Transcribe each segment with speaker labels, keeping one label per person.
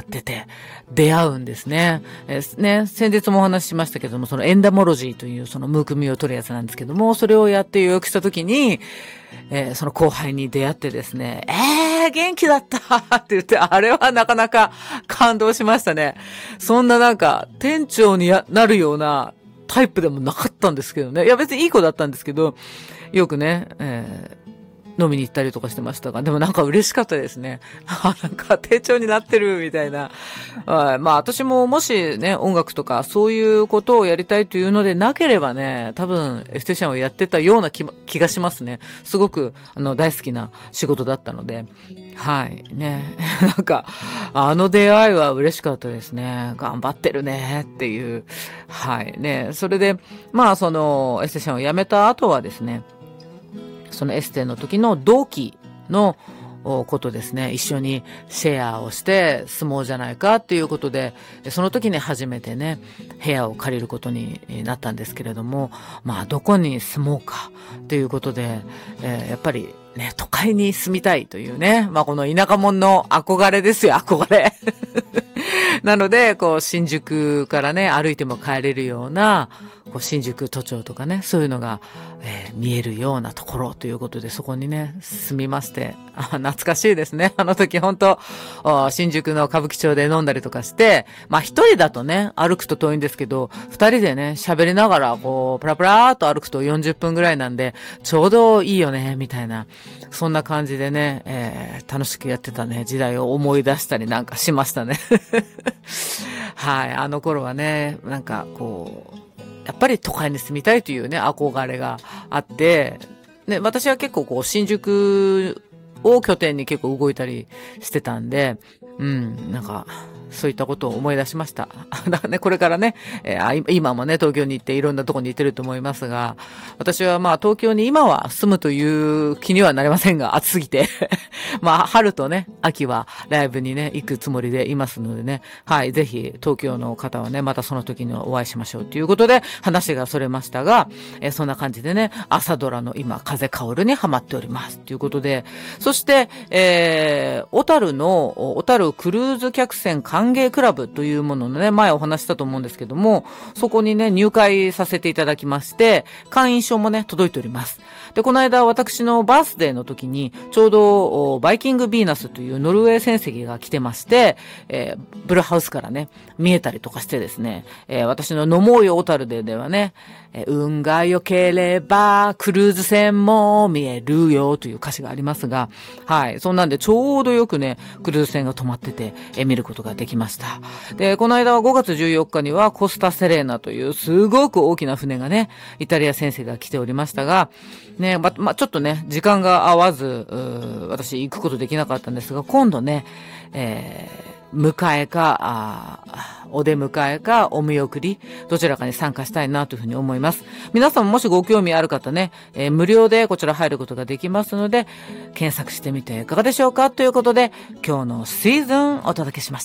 Speaker 1: ってて、出会うんですね。先日もお話ししましたけども、そのエンダモロジーというそのむくみを取るやつなんですけども、それをやって予約した時に、その後輩に出会ってですね、元気だったって言って、あれはなかなか感動しましたね。そんななんか、店長になるようなタイプでもなかったんですけどね。いや別にいい子だったんですけど、よくね、飲みに行ったりとかしてましたが、でもなんか嬉しかったですね。なんか店長になってるみたいな。まあ私ももしね、音楽とかそういうことをやりたいというのでなければね、多分エステティシャンをやってたような気がしますね。すごく大好きな仕事だったので。はいね。なんか出会いは嬉しかったですね。頑張ってるねっていう。はいね。それでまあそのエステティシャンを辞めた後はですね、そのエステの時の同期のことですね、一緒にシェアをして住もうじゃないかっていうことで、その時に初めてね、部屋を借りることになったんですけれども、まあどこに住もうかということで、やっぱりね、都会に住みたいというね、まあこの田舎者の憧れですよ、憧れ。なので、新宿からね、歩いても帰れるような、新宿都庁とかね、そういうのが、見えるようなところということで、そこにね、住みまして、懐かしいですね。あの時本当新宿の歌舞伎町で飲んだりとかして、まあ一人だとね、歩くと遠いんですけど、二人でね、喋りながら、プラプラーっと歩くと40分ぐらいなんで、ちょうどいいよね、みたいな、そんな感じでね、楽しくやってたね、時代を思い出したりなんかしましたね。はい、あの頃はね、なんかやっぱり都会に住みたいというね、憧れがあって、ね、私は結構新宿を拠点に結構動いたりしてたんで、なんか、そういったことを思い出しました。だからね、これからね、今もね、東京に行っていろんなとこに行ってると思いますが、私はまあ東京に今は住むという気にはなれませんが、暑すぎて。まあ春とね、秋はライブにね、行くつもりでいますのでね、はい、ぜひ東京の方はね、またその時にお会いしましょうということで、話がそれましたが、そんな感じでね、朝ドラの今、風薫るにハマっております。ということで、そして、小樽クルーズ客船歓迎クラブというもののね、前お話したと思うんですけども、そこにね、入会させていただきまして、会員証もね、届いております。で、この間私のバースデーの時に、ちょうどバイキングヴィーナスというノルウェー船籍が来てまして、ブルーハウスからね、見えたりとかしてですね、私の飲もうよ小樽ではね、運が良ければクルーズ船も見えるよという歌詞がありますが、はい、そんなんでちょうどよくね、クルーズ船が止まってて、見ることができました。で、この間は5月14日にはコスタセレーナというすごく大きな船がね、イタリア船籍が来ておりましたが、ね、ちょっとね、時間が合わず、私行くことできなかったんですが、今度ね、迎えか、お出迎えか、お見送り、どちらかに参加したいなというふうに思います。皆さんもしご興味ある方ね、無料でこちら入ることができますので、検索してみていかがでしょうかということで、今日のシーズンお届けしました。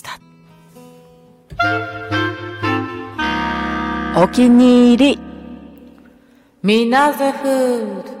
Speaker 1: お気に入り、ミナゼフード。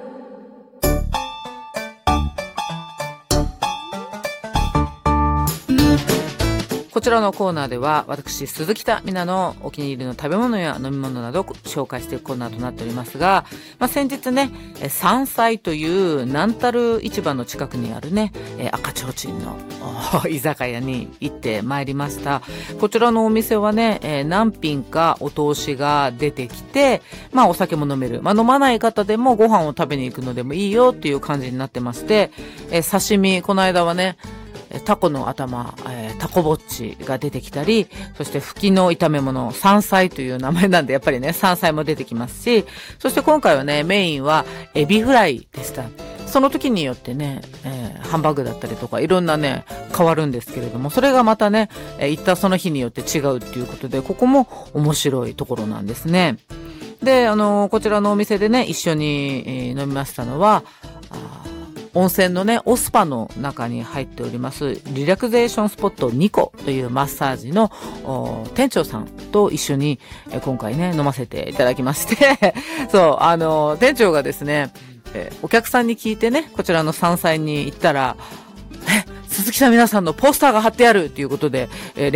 Speaker 1: こちらのコーナーでは私鈴木田美奈のお気に入りの食べ物や飲み物などを紹介していくコーナーとなっておりますが、先日ね、山菜という南樽市場の近くにあるね、赤ちょうちんの居酒屋に行ってまいりました。こちらのお店はね、何品かお通しが出てきて、お酒も飲める、飲まない方でもご飯を食べに行くのでもいいよっていう感じになってまして、刺身、この間はね、タコの頭、タコぼっちが出てきたり、そしてフキの炒め物、山菜という名前なんでやっぱりね、山菜も出てきますし、そして今回はね、メインはエビフライでした。その時によってね、ハンバーグだったりとかいろんなね、変わるんですけれども、それがまたね、行ったその日によって違うっていうことで、ここも面白いところなんですね。で、こちらのお店でね、一緒に、飲みましたのは、温泉のね、オスパの中に入っております、リラクゼーションスポットニコというマッサージの店長さんと一緒に、今回ね、飲ませていただきまして、そう、店長がですね、お客さんに聞いてね、こちらの山菜に行ったら、鈴木さん皆さんのポスターが貼ってあるということで、